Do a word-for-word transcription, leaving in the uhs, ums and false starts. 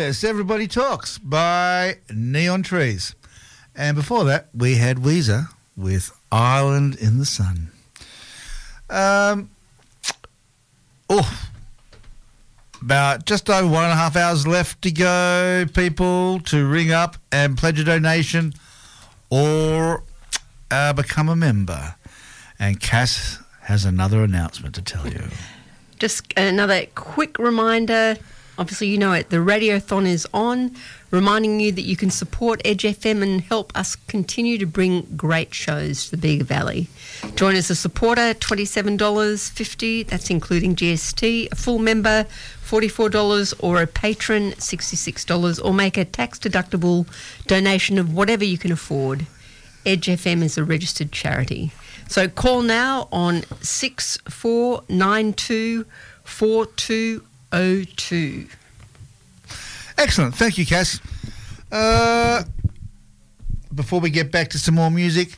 Yes, Everybody Talks by Neon Trees. And before that, we had Weezer with Island in the Sun. Um, oh, about just over one and a half hours left to go, people, to ring up and pledge a donation or uh, become a member. And Cass has another announcement to tell you. Just another quick reminder. Obviously, you know it, the Radiothon is on, reminding you that you can support Edge F M and help us continue to bring great shows to the Bega Valley. Join as a supporter, twenty-seven dollars fifty, that's including G S T, a full member, forty-four dollars, or a patron, sixty-six dollars, or make a tax-deductible donation of whatever you can afford. Edge F M is a registered charity. So call now on six four nine two four two oh two. Excellent. Thank you, Cass. Uh, before we get back to some more music,